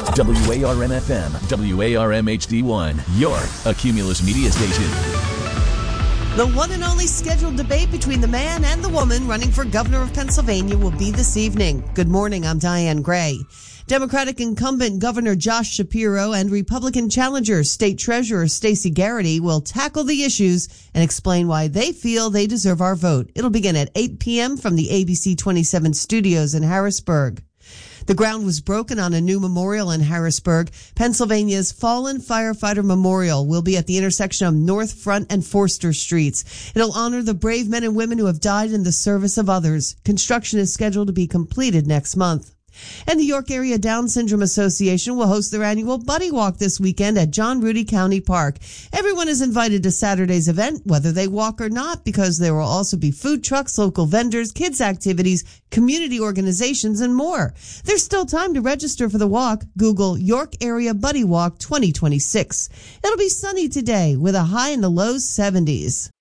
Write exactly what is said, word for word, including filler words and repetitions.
W A R M F M, W A R M H D one, your a Cumulus media station. The one and only scheduled debate between the man and the woman running for governor of Pennsylvania will be this evening. Good morning, I'm Diane Gray. Democratic incumbent Governor Josh Shapiro and Republican challenger State Treasurer Stacey Garrity will tackle the issues and explain why they feel they deserve our vote. It'll begin at eight p.m. from the A B C twenty-seven studios in Harrisburg. The ground was broken on a new memorial in Harrisburg. Pennsylvania's Fallen Firefighter Memorial will be at the intersection of North Front and Forster Streets. It'll honor the brave men and women who have died in the service of others. Construction is scheduled to be completed next month. And the York Area Down Syndrome Association will host their annual Buddy Walk this weekend at John Rudy County Park. Everyone is invited to Saturday's event, whether they walk or not, because there will also be food trucks, local vendors, kids' activities, community organizations, and more. There's still time to register for the walk. Google York Area Buddy Walk twenty twenty-six. It'll be sunny today with a high in the low seventies.